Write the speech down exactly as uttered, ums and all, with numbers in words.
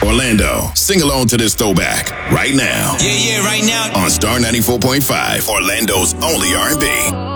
Orlando, sing along to this throwback right now. Yeah, yeah, right now. On Star ninety-four point five, Orlando's only R and B.